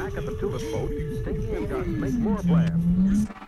Back at the Tulip boat, Stinky and Gus make more plans.